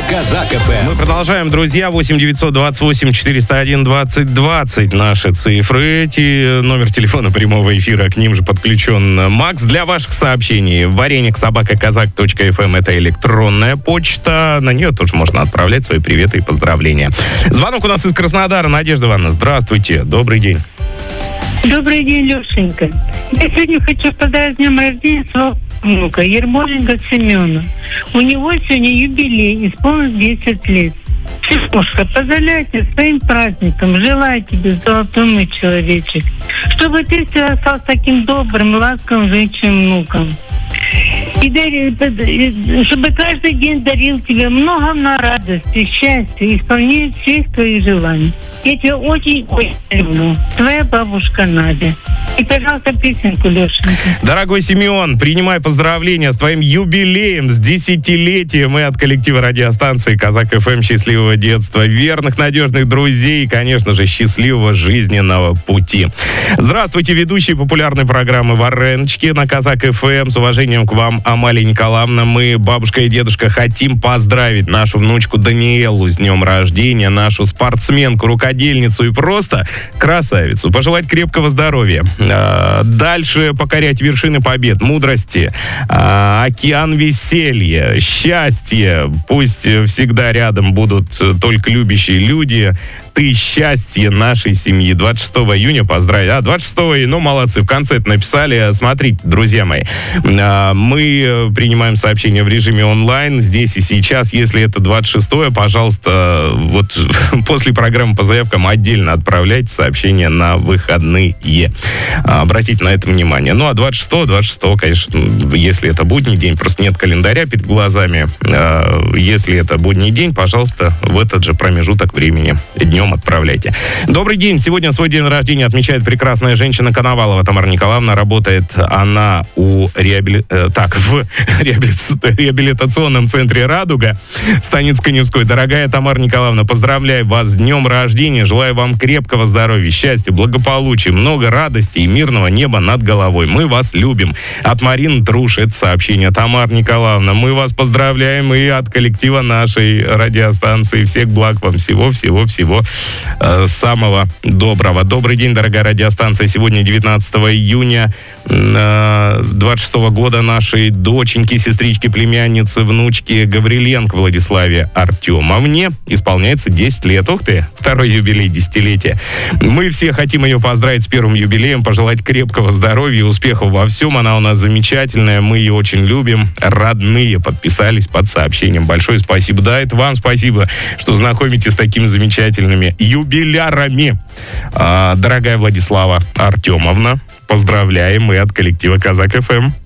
Казак ФМ. Мы продолжаем, друзья. 8-928-401-2020 наши цифры. Номер телефона прямого эфира, к ним же подключен Макс. Для ваших сообщений вареник@казак.фм — это электронная почта. На нее тоже можно отправлять свои приветы и поздравления. Звонок у нас из Краснодара. Надежда Ивановна, здравствуйте. Добрый день. Добрый день, Лешенька. Я сегодня хочу поздравить с днем рождения своего внука Ермоленко Семена. У него сегодня юбилей, исполнилось 10 лет. Сеструшка, поздравляйте своим праздником. Желаю тебе, золотой мой человечек, чтобы ты всегда остался таким добрым, ласковым, женщиной внуком. И чтобы каждый день дарил тебе много на радости, счастья и исполнения всех твоих желаний. Я тебя очень-очень люблю. Твоя бабушка Надя. И, пожалуйста, песенку, Лешенька. Дорогой Семен, принимай поздравления с твоим юбилеем, с 10-летием. Мы от коллектива радиостанции Казак ФМ счастливого детства, верных, надежных друзей и, конечно же, счастливого жизненного пути. Здравствуйте, ведущие популярной программы «Вареночки» на Казак ФМ. С уважением к вам, Амалия Николаевна. Мы, бабушка и дедушка, хотим поздравить нашу внучку Даниэлу с днем рождения, нашу спортсменку, рукодельницу и просто красавицу. Пожелать крепкого здоровья. Дальше покорять вершины побед, мудрости, океан веселья, счастья. Пусть всегда рядом будут только любящие люди. Ты счастье нашей семьи. 26 июня поздравить. 26 ну, молодцы, в конце это написали. Смотрите, друзья мои, мы принимаем сообщения в режиме онлайн, здесь и сейчас. Если это 26-е, пожалуйста, вот после программы по заявкам отдельно отправляйте сообщения на выходные. Обратите на это внимание. Ну, а 26-го, конечно, если это будний день, просто нет календаря перед глазами. Если это будний день, пожалуйста, в этот же промежуток времени днем отправляйте. Добрый день. Сегодня свой день рождения отмечает прекрасная женщина Коновалова Тамара Николаевна. Работает она в реабилитационном центре «Радуга» Станиц-Коневской. Дорогая Тамара Николаевна, поздравляю вас с днем рождения. Желаю вам крепкого здоровья, счастья, благополучия, много радости и мирного неба над головой. Мы вас любим. От Марины Труш это сообщение. Тамара Николаевна, мы вас поздравляем и от коллектива нашей радиостанции. Всех благ вам, всего-всего-всего самого доброго. Добрый день, дорогая радиостанция. Сегодня 19 июня 26 года нашей доченьки, сестрички, племянницы, внучки Гавриленко Владиславе Артемовне исполняется 10 лет. Ух ты, второй юбилей, десятилетия. Мы все хотим ее поздравить с первым юбилеем, пожелать крепкого здоровья и успехов во всем. Она у нас замечательная, мы ее очень любим. Родные подписались под сообщением. Большое спасибо. Да, это вам спасибо, что знакомитесь с такими замечательными юбилярами. Дорогая Владислава Артемовна, поздравляем мы от коллектива Казак ФМ.